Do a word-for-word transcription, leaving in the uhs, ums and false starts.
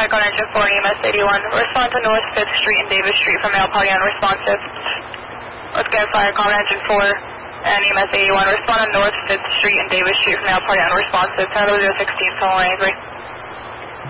Fire Call Engine four and E M S eighty-one. Respond to North fifth Street and Davis Street for male party unresponsive. Let's get Fire Call Engine four and E M S eighty-one. Respond to North fifth Street and Davis Street for male party unresponsive. ten oh sixteen, Tunnel ninety-three.